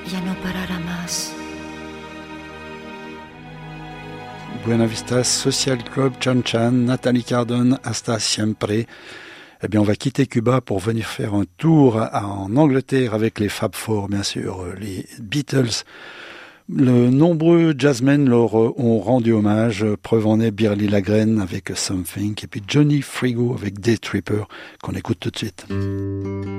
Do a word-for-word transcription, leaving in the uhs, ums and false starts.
ya no parará más. Buena Vista Social Club, Chan Chan, Nathalie Cardon, hasta siempre. Eh bien, on va quitter Cuba pour venir faire un tour en Angleterre avec les Fab Four, bien sûr, les Beatles. Le nombreux jazzmen leur ont rendu hommage. Preuve en est Birly Lagrène avec Something, et puis Johnny Frigo avec Day Tripper, qu'on écoute tout de suite.